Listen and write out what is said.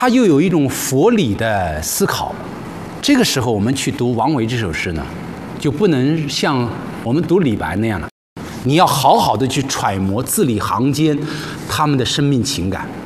它又有一种佛理的思考。这个时候，我们去读王维这首诗呢，就不能像我们读李白那样了，你要好好的去揣摩字里行间他们的生命情感。